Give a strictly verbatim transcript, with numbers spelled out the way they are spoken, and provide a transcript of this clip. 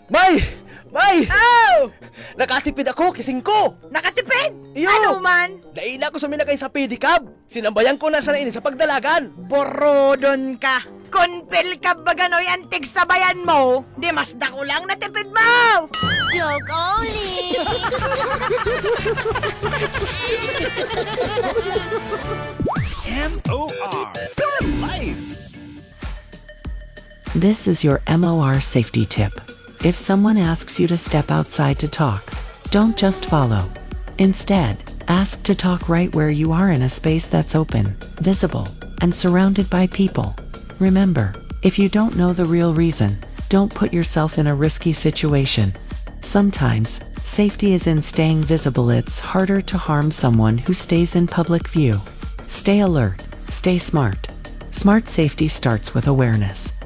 May! May! Oh! Nakatipid ako, kising ko! Nakatipid? Iyo! Ano man? Daila ko sa minakay sa pedicab. Sinambayan ko na sa naini sa pagdalagan. Borodon ka. Kunpil ka ba gano'y antig sa bayan mo? Di mas dako lang natipid mo! Joke only! M O R for life. This is your M O R safety tip. If someone asks you to step outside to talk, don't just follow. Instead, ask to talk right where you are in a space that's open, visible, and surrounded by people. Remember, if you don't know the real reason, don't put yourself in a risky situation. Sometimes, safety is in staying visible. It's harder to harm someone who stays in public view. Stay alert, stay smart. Smart safety starts with awareness.